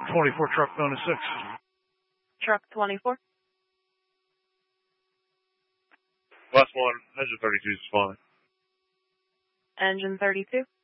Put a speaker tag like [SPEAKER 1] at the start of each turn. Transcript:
[SPEAKER 1] 24 truck bonus 6.
[SPEAKER 2] Truck 24.
[SPEAKER 3] Last one, engine 32 is fine.
[SPEAKER 2] Engine 32.